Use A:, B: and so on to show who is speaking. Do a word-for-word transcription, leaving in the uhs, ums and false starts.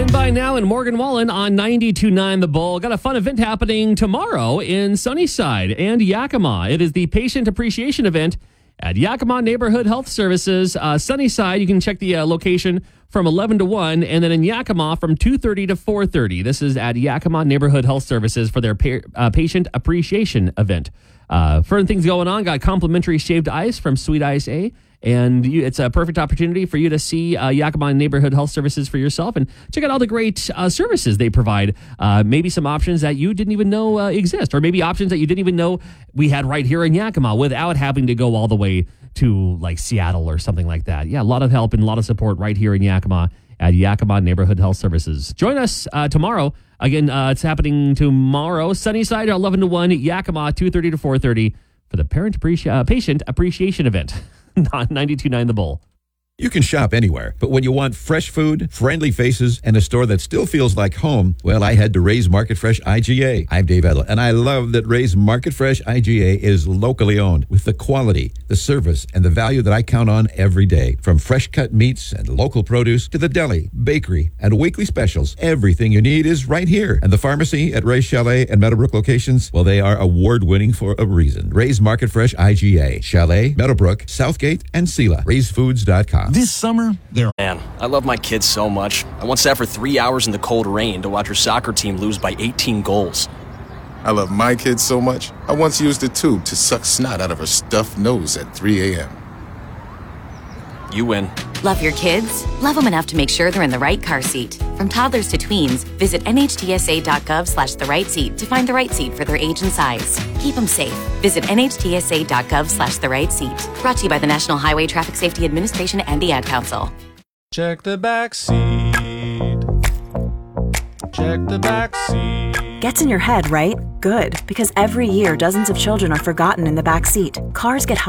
A: Finn by Now and Morgan Wallen on ninety-two point nine The Bull. Got a fun event happening tomorrow in Sunnyside and Yakima. It is the Patient Appreciation Event at Yakima Neighborhood Health Services. Uh, Sunnyside, you can check the uh, location from eleven to one, and then in Yakima from two thirty to four thirty. This is at Yakima Neighborhood Health Services for their pa- uh, Patient Appreciation Event. Uh, further things going on, got complimentary shaved ice from Sweet Ice A. And you, it's a perfect opportunity for you to see uh, Yakima Neighborhood Health Services for yourself and check out all the great uh, services they provide. Uh, maybe some options that you didn't even know uh, exist, or maybe options that you didn't even know we had right here in Yakima without having to go all the way to like Seattle or something like that. Yeah, a lot of help and a lot of support right here in Yakima at Yakima Neighborhood Health Services. Join us uh, tomorrow. Again, uh, it's happening tomorrow. Sunnyside, eleven to one, Yakima, two thirty to four thirty for the Parent Appreci- uh, Patient Appreciation Event. ninety-two point nine The Bull.
B: You can shop anywhere, but when you want fresh food, friendly faces, and a store that still feels like home, well, I head to Ray's Market Fresh I G A. I'm Dave Edel, and I love that Ray's Market Fresh I G A is locally owned with the quality, the service, and the value that I count on every day. From fresh cut meats and local produce to the deli, bakery, and weekly specials, everything you need is right here. And the pharmacy at Ray's Chalet and Meadowbrook locations, well, they are award-winning for a reason. Ray's Market Fresh I G A, Chalet, Meadowbrook, Southgate, and Sela. Rays Foods dot com.
C: This summer, there are...
D: Man, I love my kids so much. I once sat for three hours in the cold rain to watch her soccer team lose by eighteen goals.
E: I love my kids so much, I once used a tube to suck snot out of her stuffed nose at three a.m.
D: You win.
F: Love your kids? Love them enough to make sure they're in the right car seat. From toddlers to tweens, visit N H T S A dot gov slash the right seat to find the right seat for their age and size. Keep them safe. Visit N H T S A dot gov slash the right seat. Brought to you by the National Highway Traffic Safety Administration and the Ad Council.
G: Check the back seat. Check the back seat.
H: Gets in your head, right? Good, because every year dozens of children are forgotten in the back seat. Cars get